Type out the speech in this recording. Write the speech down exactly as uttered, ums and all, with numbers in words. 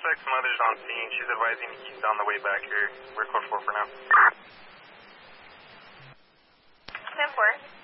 Contact some others on scene. She's advising to keep on the way back here. We're code four for now. ten four.